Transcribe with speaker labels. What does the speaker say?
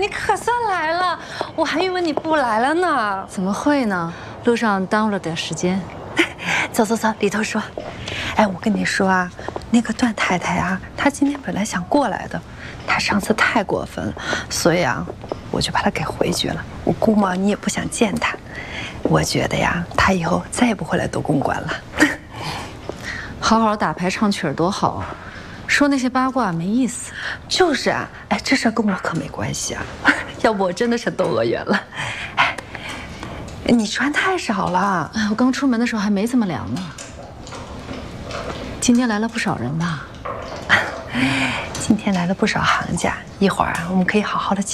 Speaker 1: 你可算来了，我还以为你不来了呢。
Speaker 2: 怎么会呢？路上耽误了点时间。
Speaker 1: 走走走，里头说。哎，我跟你说啊，那个段太太啊，她今天本来想过来的，她上次太过分了，所以啊，我就把她给回绝了。我估摸你也不想见她，我觉得呀，她以后再也不会来东公馆了。
Speaker 2: 好好打牌唱曲儿多好啊，说那些八卦没意思。
Speaker 1: 就是啊，哎，这事跟我可没关系啊，要不我真的是窦娥冤了。哎，你穿太少了。
Speaker 2: 哎，我刚出门的时候还没怎么量呢。今天来了不少人吧？
Speaker 1: 今天来了不少行家，一会儿啊，我们可以好好的